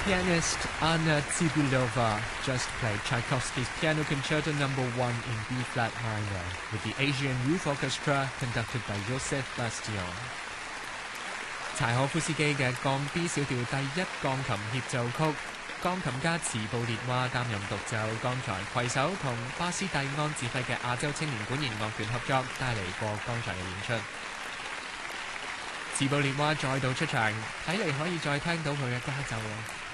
Pianist Anna Tsibulova just played Tchaikovsky's Piano Concerto No. 1 in B-flat minor with the Asian Youth Orchestra conducted by Joseph Bastion。柴可夫斯基嘅降 B 小調第一鋼琴協奏曲，鋼琴家茨布列娃擔任獨奏，剛才攜手同巴斯蒂安指揮嘅亞洲青年管弦樂團合作，帶嚟過剛才嘅演出。茨布列娃再度出場，睇嚟可以再聽到佢嘅家奏喎。